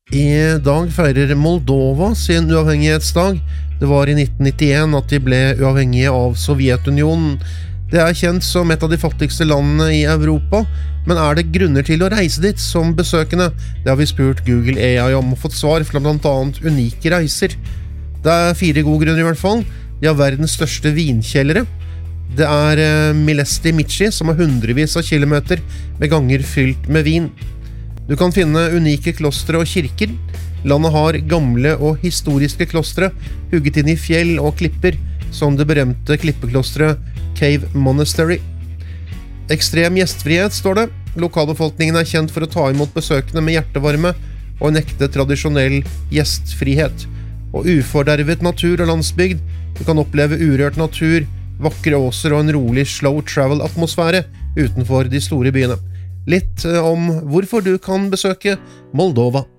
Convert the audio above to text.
I dag feirer Moldova sin uavhengighetsdag. Det var i 1991 at de ble uavhengige av Sovjetunionen. Det er kjent som et av de fattigste landene i Europa, men er det grunner til å reise dit som besøkende? Det har vi spurt Google AI om og fått svar fra blant annet unike reiser. Det er 4 gode grunner i hvert fall. De har verdens største vinkjellere. Det er Milesti Michi som har hundrevis av kilometer med ganger fylt med vin. Du kan finne unike klostre og kirker. Landet har gamle og historiske klostre, hugget inn i fjell og klipper, som det berømte klippeklostret Cave Monastery. Ekstrem gjestfrihet, står det. Lokalbefolkningen er kjent for å ta imot besøkende med hjertevarme og en ekte tradisjonell gjestfrihet. Og ufordervet natur og landsbygd. Du kan oppleve urørt natur, vakre åser og en rolig slow travel-atmosfære utenfor de store byene. Litt om hvorfor du kan besøke Moldova.